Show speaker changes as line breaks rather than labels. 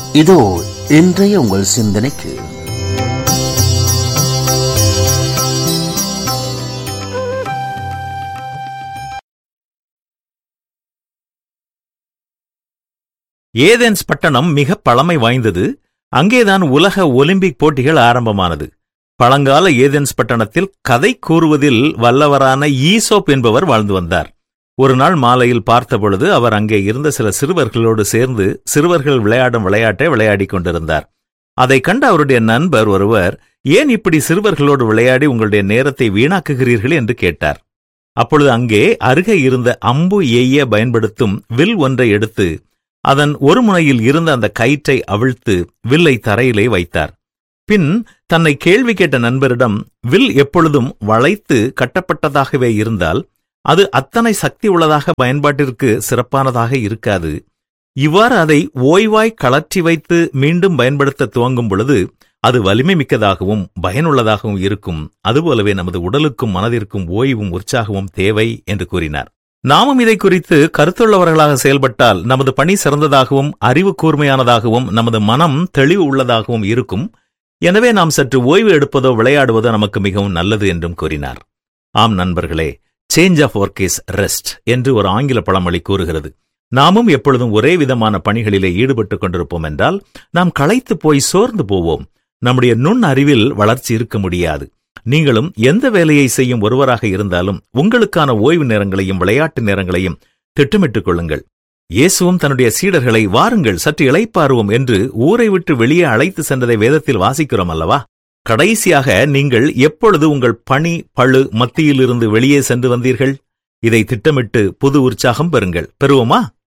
இதோ இன்றைய உங்கள் சிந்தனைக்கு
ஏதென்ஸ் பட்டணம் மிக பழமை வாய்ந்தது. அங்கேதான் உலக ஒலிம்பிக் போட்டிகள் ஆரம்பமானது. பழங்கால ஏதென்ஸ் பட்டணத்தில் கதை கூறுவதில் வல்லவரான ஈசோப் என்பவர் வாழ்ந்து வந்தார். ஒரு நாள் மாலையில் பார்த்தபொழுது அவர் அங்கே இருந்த சில சிறுவர்களோடு சேர்ந்து சிறுவர்கள் விளையாடும் விளையாட்டை விளையாடிக் கொண்டிருந்தார். அதைக் கண்ட அவருடைய நண்பர் ஒருவர், ஏன் இப்படி சிறுவர்களோடு விளையாடி உங்களுடைய நேரத்தை வீணாக்குகிறீர்கள் என்று கேட்டார். அப்பொழுது அங்கே அருகே இருந்த அம்பு எய்ய பயன்படுத்தும் வில் ஒன்றை எடுத்து அதன் ஒரு முனையில் இருந்த அந்த கயிற்றை அவிழ்த்து வில்லை தரையிலே வைத்தார். பின் தன்னை கேள்வி கேட்ட நண்பரிடம், வில் எப்பொழுதும் வளைத்து கட்டப்பட்டதாகவே இருந்தால் அது அத்தனை சக்தி உள்ளதாக பயன்பாட்டிற்கு சிறப்பானதாக இருக்காது. இவ்வாறு அதை ஓய்வாய் கழற்றி வைத்து மீண்டும் பயன்படுத்த துவங்கும் பொழுது அது வலிமை மிக்கதாகவும் பயனுள்ளதாகவும் இருக்கும். அதுபோலவே நமது உடலுக்கும் மனதிற்கும் ஓய்வும் உற்சாகமும் தேவை என்று கூறினார். நாமும் இதை குறித்து கருத்துள்ளவர்களாக செயல்பட்டால் நமது பணி சிறந்ததாகவும் அறிவு கூர்மையானதாகவும் நமது மனம் தெளிவு உள்ளதாகவும் இருக்கும். எனவே நாம் சற்று ஓய்வு எடுப்பதோ விளையாடுவதோ நமக்கு மிகவும் நல்லது என்றும் கூறினார். ஆம் நண்பர்களே, change of work is rest என்று ஒரு ஆங்கில பழமொழி கூறுகிறது. நாமும் எப்பொழுதும் ஒரே விதமான பணிகளிலே ஈடுபட்டுக் கொண்டிருப்போம் என்றால் நாம் களைத்து போய் சோர்ந்து போவோம். நம்முடைய நுண் அறிவில் வளர்ச்சி இருக்க முடியாது. நீங்களும் எந்த வேலையை செய்யும் ஒருவராக இருந்தாலும் உங்களுக்கான ஓய்வு நேரங்களையும் விளையாட்டு நேரங்களையும் திட்டமிட்டுக் கொள்ளுங்கள். இயேசுவும் தன்னுடைய சீடர்களை, வாருங்கள் சற்று இளைப்பாறுவோம் என்று ஊரை விட்டு வெளியே அழைத்து சென்றதை வேதத்தில் வாசிக்கிறோம் அல்லவா? கடைசியாக நீங்கள் எப்பொழுது உங்கள் பணி பளு மத்தியிலிருந்து வெளியே சென்று வந்தீர்கள்? இதை திட்டமிட்டு புது உற்சாகம் பெறுங்கள். பெறுவோமா?